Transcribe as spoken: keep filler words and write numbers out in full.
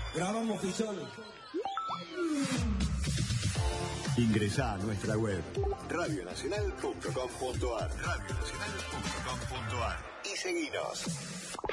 Grabamos Fisones. Ingresá a nuestra web radio nacional punto com punto ar radio nacional punto com punto ar y seguinos.